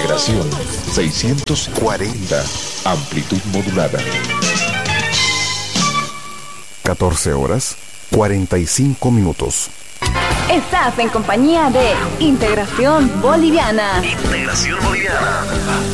Integración 640. Amplitud modulada. 14 horas 45 minutos. Estás en compañía de Integración Boliviana. Integración Boliviana.